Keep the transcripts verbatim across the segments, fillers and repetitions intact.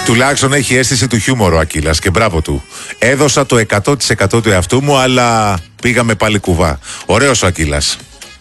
Τουλάχιστον έχει αίσθηση του χιούμορ ο Ακύλας και μπράβο του. Έδωσα το εκατό τοις εκατό του εαυτού μου, αλλά πήγαμε πάλι κουβά. Ωραίος ο Ακύλας.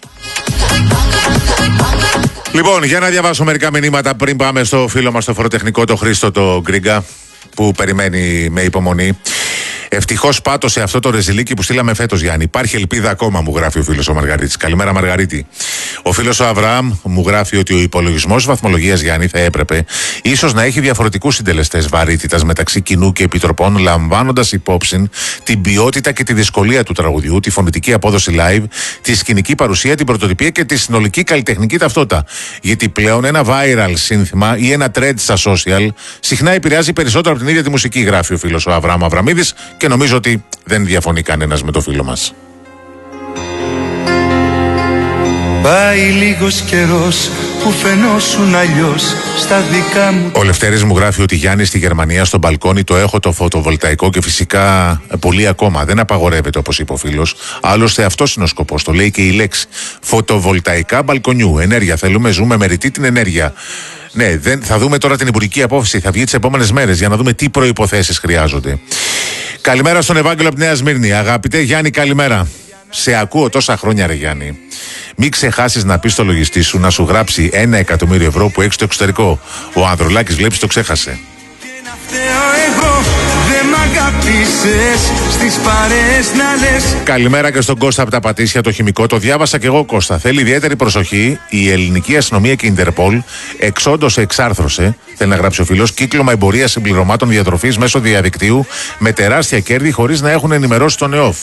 Λοιπόν, για να διαβάσω μερικά μηνύματα πριν πάμε στο φίλο μας το φοροτεχνικό, το Χρήστο το Γκρίγκα, που περιμένει με υπομονή. Ευτυχώς πάτωσε αυτό το ρεζιλίκι που στείλαμε φέτος, Γιάννη. Υπάρχει ελπίδα ακόμα, μου γράφει ο φίλος ο Μαργαρίτης. Καλημέρα, Μαργαρίτη. Ο φίλος ο Αβραάμ μου γράφει ότι ο υπολογισμός βαθμολογίας, Γιάννη, θα έπρεπε ίσως να έχει διαφορετικούς συντελεστές βαρύτητας μεταξύ κοινού και επιτροπών, λαμβάνοντας υπόψη την ποιότητα και τη δυσκολία του τραγουδιού, τη φωνητική απόδοση live, τη σκηνική παρουσία, την πρωτοτυπία και τη συνολική καλλιτεχνική ταυτότητα. Γιατί πλέον ένα viral σύνθημα ή ένα trend στα social συχνά επηρεάζει περισσότερο από την ίδια τη μουσική, γράφει ο φίλος ο Αβραάμ Αβραμίδης. Και νομίζω ότι δεν διαφωνεί κανένας με το φίλο μας. Πάει λίγος καιρός που φαινόσουν αλλιώς στα δικά μου. Ο Λευτέρης μου γράφει ότι, Γιάννη, στη Γερμανία στο μπαλκόνι το έχω το φωτοβολταϊκό και φυσικά πολύ ακόμα. Δεν απαγορεύεται, όπως είπε ο φίλος. Άλλωστε αυτός είναι ο σκοπός. Το λέει και η λέξη. Φωτοβολταϊκά μπαλκονιού. Ενέργεια θέλουμε, ζούμε με ρητή την ενέργεια. Ναι, δεν, θα δούμε τώρα την υπουργική απόφαση. Θα βγει τις επόμενες μέρες για να δούμε τι προϋποθέσεις χρειάζονται. Καλημέρα στον Ευάγγελο από τη Νέα Σμύρνη. Αγαπητέ Γιάννη, καλημέρα. Σε ακούω τόσα χρόνια, ρε Γιάννη. Μην ξεχάσεις να πεις στο λογιστή σου να σου γράψει ένα εκατομμύριο ευρώ που έχεις στο εξωτερικό. Ο Ανδρουλάκης, βλέπεις, το ξέχασε. Καλημέρα και στον Κώστα από τα Πατήσια, το χημικό. Το διάβασα και εγώ, Κώστα. Θέλει ιδιαίτερη προσοχή. Η ελληνική αστυνομία και η Ιντερπολ εξόντωσε, εξάρθρωσε, θέλει να γράψει ο φίλος, κύκλωμα εμπορίας συμπληρωμάτων διατροφής μέσω διαδικτύου με τεράστια κέρδη χωρίς να έχουν ενημερώσει τον ΕΟΦ.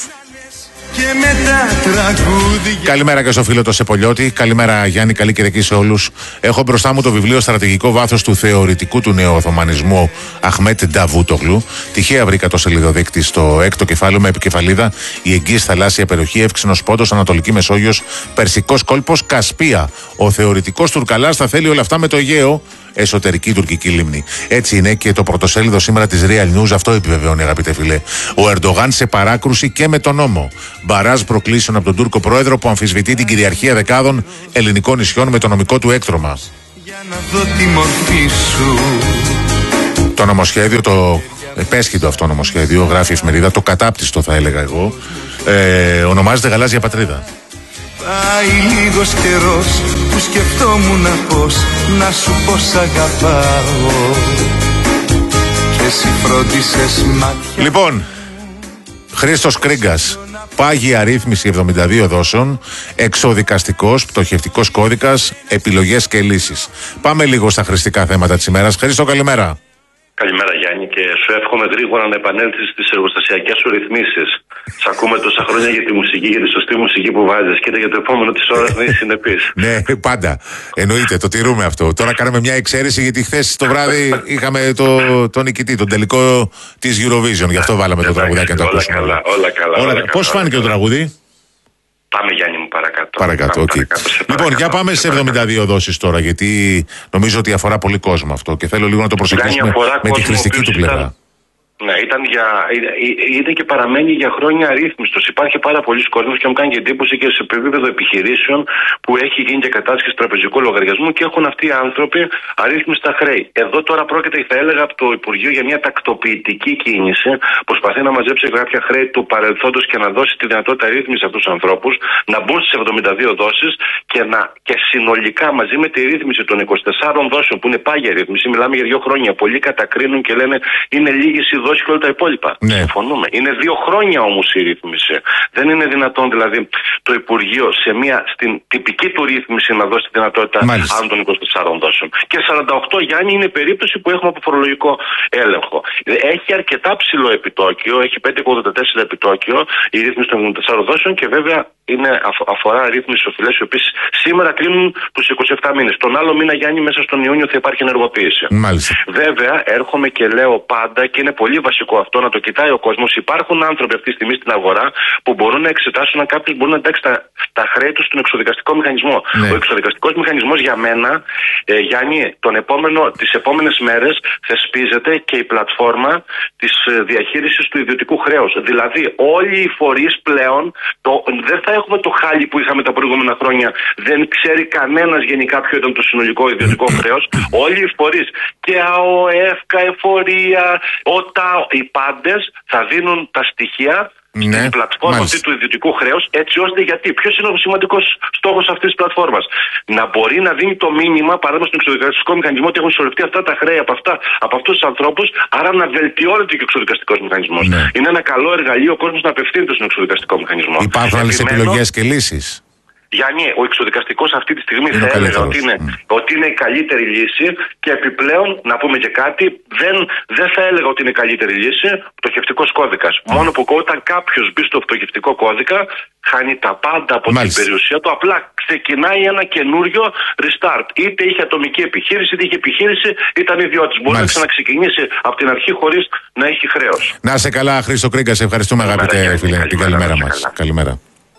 Καλημέρα και στο φίλο το Σεπολιώτη. Καλημέρα, Γιάννη, καλή Κυριακή σε όλους. Έχω μπροστά μου το βιβλίο Στρατηγικό Βάθος του θεωρητικού του νεοοθωμανισμού Αχμέτ Νταβούτογλου. Τυχαία βρήκα το σελιδοδείκτη στο έκτο κεφάλαιο με επικεφαλίδα Η εγγύης θαλάσσια περιοχή, Εύξηνος Πόντος, Ανατολική Μεσόγειος, Περσικός κόλπος, Κασπία. Ο θεωρητικός Τουρκαλάς θα θέλει όλα αυτά με το Αιγαίο. Εσωτερική τουρκική λίμνη. Έτσι είναι και το πρωτοσέλιδο σήμερα της Real News, αυτό επιβεβαιώνει, αγαπητέ φίλε. Ο Ερντογάν σε παράκρουση και με τον νόμο. Μπαράζ προκλήσεων από τον Τούρκο πρόεδρο που αμφισβητεί την κυριαρχία δεκάδων ελληνικών νησιών με το νομικό του έκτρωμα. Για να δω τη μορφή σου. Το νομοσχέδιο, το επέσχυτο αυτό νομοσχέδιο, γράφει η εφημερίδα, το κατάπτυστο θα έλεγα εγώ, ε, ονομάζεται Γαλάζια Πατρίδα. Πάει λίγος καιρός που σκεφτόμουν πως να σου πως αγαπάω και εσύ φρόντισες μάτια. Λοιπόν, Χρήστος Κρίγκας, πάγια αρρύθμιση εβδομήντα δύο δόσεων, εξοδικαστικός, πτωχευτικός κώδικας, επιλογές και λύσεις. Πάμε λίγο στα χρηστικά θέματα της ημέρας. Χρήστο, καλημέρα. Καλημέρα, Γιάννη, και σου εύχομαι γρήγορα να επανέλθεις στις εργοστασιακές σου ρυθμίσεις. Σ' ακούμε τόσα χρόνια για τη μουσική, για τη σωστή μουσική που βάζεις. Κοίτα για το επόμενο της ώρας να είσαι συνεπής. Ναι, πάντα. Εννοείται, το τηρούμε αυτό. Τώρα κάναμε μια εξαίρεση γιατί χθες το βράδυ είχαμε το, το νικητή, τον τελικό της Eurovision. Γι' αυτό βάλαμε το τραγουδάκι να το ακούσουμε. Όλα καλά, όλα καλά. Όλα καλά. Πώς φάνηκε το τραγούδι? Πάμε, Γιάννη μου, παρακάτω. Παρακάτω, οκ. Okay. Λοιπόν, για πάμε στις εβδομήντα δύο δόσεις τώρα, γιατί νομίζω ότι αφορά πολύ κόσμο αυτό και θέλω λίγο να το προσεγγίσουμε με τη χρηστική του πλευρά. Ναι, ήταν για, είναι και παραμένει για χρόνια αρρύθμιστος. Υπάρχει πάρα πολλοί κόσμος και μου κάνει και εντύπωση και σε επίπεδο επιχειρήσεων που έχει γίνει και κατάσχεση τραπεζικού λογαριασμού και έχουν αυτοί οι άνθρωποι αρρύθμιστα χρέη. Εδώ τώρα πρόκειται, θα έλεγα, από το Υπουργείο για μια τακτοποιητική κίνηση. Προσπαθεί να μαζέψει κάποια χρέη του παρελθόντος και να δώσει τη δυνατότητα ρύθμιση σε αυτούς τους ανθρώπους να μπουν στις εβδομήντα δύο δόσεις και, να, και συνολικά μαζί με τη ρύθμιση των είκοσι τεσσάρων δόσεων που είναι πάγια ρύθμιση, μιλάμε για δύο χρόνια. Πολλοί κατακρίνουν και λένε είναι λίγες οι δόσεις και όλα τα υπόλοιπα. Ναι. Συμφωνούμε. Είναι δύο χρόνια όμως η ρύθμιση. Δεν είναι δυνατόν δηλαδή το Υπουργείο σε μια, στην τυπική του ρύθμιση να δώσει τη δυνατότητα άλλων των είκοσι τεσσάρων δόσεων. Και σαράντα οκτώ, Γιάννη, είναι η περίπτωση που έχουμε από φορολογικό έλεγχο. Έχει αρκετά ψηλό επιτόκιο, έχει πέντε κόμμα ογδόντα τέσσερα επιτόκιο η ρύθμιση των εβδομήντα τεσσάρων δόσεων και βέβαια είναι, αφορά ρύθμιση οφειλές οι οποίες σήμερα κλείνουν τους είκοσι επτά μήνες. Τον άλλο μήνα, Γιάννη, μέσα στον Ιούνιο θα υπάρχει ενεργοποίηση. Μάλιστα. Βέβαια, έρχομαι και λέω πάντα και είναι πολύ πολύ βασικό αυτό, να το κοιτάει ο κόσμος. Υπάρχουν άνθρωποι αυτή τη στιγμή στην αγορά που μπορούν να εξετάσουν αν κάποιος μπορεί να εντάξει τα, τα χρέη του στον εξοδικαστικό μηχανισμό. Ναι. Ο εξοδικαστικός μηχανισμός για μένα, ε, Γιάννη, τον επόμενο, τις επόμενες μέρες θεσπίζεται και η πλατφόρμα της διαχείρισης του ιδιωτικού χρέους. Δηλαδή, όλοι οι φορείς πλέον το, δεν θα έχουμε το χάλι που είχαμε τα προηγούμενα χρόνια. Δεν ξέρει κανένας γενικά ποιο ήταν το συνολικό ιδιωτικό χρέος. Όλοι οι φορείς και ΑΟΕΦ, ΚΑΕΦΟΡΙΑ, ΟΤΑ, οι πάντες θα δίνουν τα στοιχεία στην ναι, πλατφόρμα αυτή του ιδιωτικού χρέους, έτσι ώστε γιατί. Ποιος είναι ο σημαντικός στόχος αυτής της πλατφόρμας? Να μπορεί να δίνει το μήνυμα, παράδειγμα στον εξοδικαστικό μηχανισμό, ότι έχουν σωρευτεί αυτά τα χρέη από, αυτά, από αυτούς τους ανθρώπους, άρα να βελτιώνεται και ο εξοδικαστικός μηχανισμός. Ναι. Είναι ένα καλό εργαλείο ο κόσμος να απευθύνεται στον εξοδικαστικό μηχανισμό. Υπάρχουν άλλες επιλογές και λύσεις? Γιάννη, ο εξοδικαστικός αυτή τη στιγμή είναι θα έλεγα ότι είναι, mm. ότι είναι η καλύτερη λύση και επιπλέον, να πούμε και κάτι, δεν, δεν θα έλεγα ότι είναι η καλύτερη λύση πτωχευτικός κώδικας. Mm. Μόνο που όταν κάποιος μπει στο πτωχευτικό κώδικα, χάνει τα πάντα από Μάλιστα. την περιουσία του, απλά ξεκινάει ένα καινούριο restart. Είτε είχε ατομική επιχείρηση, είτε είχε επιχείρηση, ήταν ιδιώτης. Μπορεί Μάλιστα. να ξαναξεκινήσει από την αρχή χωρίς να έχει χρέος. Να είσαι καλά, Χρήστο Κρίγκα, σε ευχαριστούμε αγαπητέ φίλε. Την καλημέρα μας. Καλημέρα.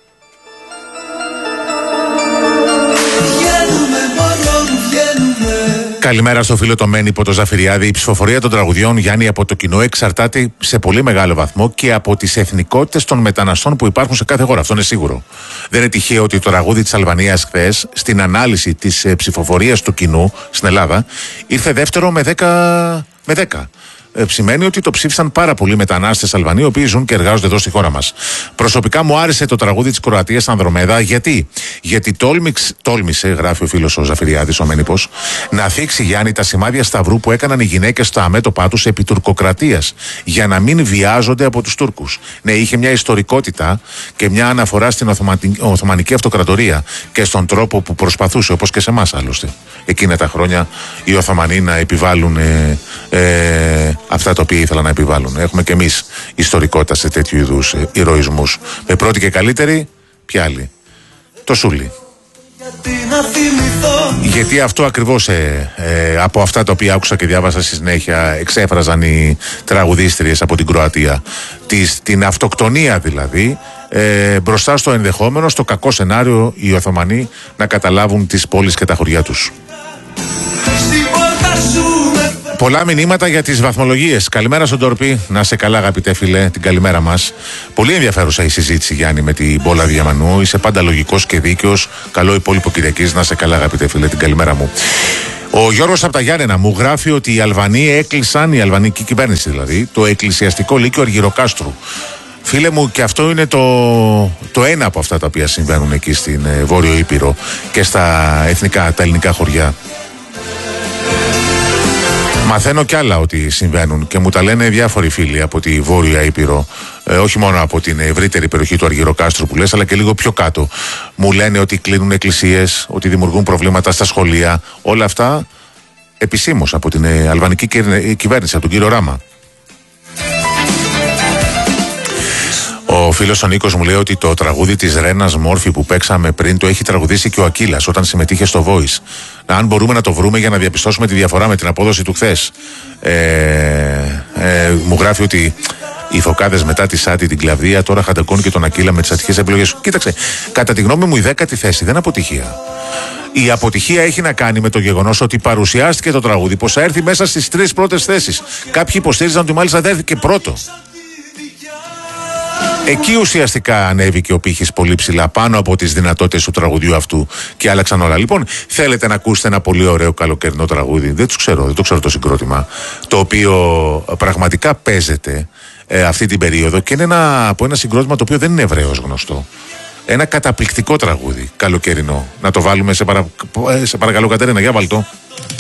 Καλημέρα στο φίλο το Μένι από το Ζαφυριάδη. Η ψηφοφορία των τραγουδιών, Γιάννη, από το κοινό εξαρτάται σε πολύ μεγάλο βαθμό και από τις εθνικότητες των μεταναστών που υπάρχουν σε κάθε χώρα. Αυτό είναι σίγουρο. Δεν είναι τυχαίο ότι το τραγούδι της Αλβανίας χθες, στην ανάλυση της ψηφοφορίας του κοινού στην Ελλάδα, ήρθε δεύτερο με δέκα. Με δέκα. Ε, σημαίνει ότι το ψήφισαν πάρα πολλοί μετανάστες Αλβανοί, οι οποίοι ζουν και εργάζονται εδώ στη χώρα μας. Προσωπικά μου άρεσε το τραγούδι της Κροατίας Ανδρομέδα. Γιατί? Γιατί τόλμηξ, τόλμησε, γράφει ο φίλος ο Ζαφυριάδης, ο Μένιπος, να θίξει, Γιάννη, τα σημάδια σταυρού που έκαναν οι γυναίκες στα αμέτωπά τους επί τουρκοκρατίας, για να μην βιάζονται από τους Τούρκους. Ναι, είχε μια ιστορικότητα και μια αναφορά στην Οθωμανική Αυτοκρατορία και στον τρόπο που προσπαθούσε, όπως και σε εμάς άλλωστε, εκείνα τα χρόνια οι Οθωμανοί να επιβάλλουν ε, ε, αυτά τα οποία ήθελαν να επιβάλλουν. Έχουμε και εμείς ιστορικότητα σε τέτοιου είδους ε, ηρωισμούς. Με πρώτη και καλύτερη, ποια άλλη? Το Σούλι. Γιατί αυτό ακριβώς ε, ε, από αυτά τα οποία άκουσα και διάβασα στη συνέχεια εξέφραζαν οι τραγουδίστριες από την Κροατία. Της, την αυτοκτονία δηλαδή, ε, μπροστά στο ενδεχόμενο, στο κακό σενάριο, οι Οθωμανοί να καταλάβουν τις πόλεις και τα χωριά τους. Πολλά μηνύματα για τις βαθμολογίες. Καλημέρα στον Τόρπη. Να σε καλά, αγαπητέ φίλε, την καλημέρα μας. Πολύ ενδιαφέρουσα η συζήτηση, Γιάννη, με την Πόλα Διαμανού. Είσαι πάντα λογικός και δίκαιος. Καλό υπόλοιπο Κυριακής. Να σε καλά, αγαπητέ φίλε, την καλημέρα μου. Ο Γιώργος από τα Γιάννενα μου γράφει ότι οι Αλβανοί έκλεισαν, η αλβανική κυβέρνηση δηλαδή, το εκκλησιαστικό λύκειο Αργυροκάστρου. Φίλε μου, και αυτό είναι το, το ένα από αυτά τα οποία συμβαίνουν εκεί στην ε, Βόρειο Ήπειρο και στα εθνικά, τα ελληνικά χωριά. Μαθαίνω κι άλλα ότι συμβαίνουν και μου τα λένε διάφοροι φίλοι από τη Βόρεια Ήπειρο, ε, όχι μόνο από την ευρύτερη περιοχή του Αργυροκάστρου που λες, αλλά και λίγο πιο κάτω. Μου λένε ότι κλείνουν εκκλησίες, ότι δημιουργούν προβλήματα στα σχολεία. Όλα αυτά επισήμως από την ε, αλβανική κυβέρνηση, από τον κύριο Ράμα. Ο φίλος ο Νίκος μου λέει ότι το τραγούδι της Ρένας Μόρφη που παίξαμε πριν το έχει τραγουδήσει και ο Ακύλας όταν συμμετείχε στο Voice. Αν μπορούμε να το βρούμε για να διαπιστώσουμε τη διαφορά με την απόδοση του χθες. Ε, ε, μου γράφει ότι οι φωκάδες μετά τη Σάτι, την Κλαβδία, τώρα χαντακώνουν και τον Ακύλα με τις ατυχές επιλογές. Κοίταξε, κατά τη γνώμη μου η δέκατη θέση δεν είναι αποτυχία. Η αποτυχία έχει να κάνει με το γεγονός ότι παρουσιάστηκε το τραγούδι πως θα έρθει μέσα στις τρεις πρώτες θέσεις. Κάποιοι υποστήριζαν ότι μάλιστα θα έρθει και πρώτο. Εκεί ουσιαστικά ανέβηκε ο πύχης πολύ ψηλά πάνω από τις δυνατότητες του τραγουδιού αυτού και άλλαξαν όλα. Λοιπόν, θέλετε να ακούσετε ένα πολύ ωραίο καλοκαιρινό τραγούδι? Δεν τους ξέρω, δεν το ξέρω το συγκρότημα. Το οποίο πραγματικά παίζεται ε, αυτή την περίοδο και είναι ένα, από ένα συγκρότημα το οποίο δεν είναι ευρέως γνωστό. Ένα καταπληκτικό τραγούδι καλοκαιρινό. Να το βάλουμε, σε, παρα... σε παρακαλώ Κατερίνα, για βάλ' το.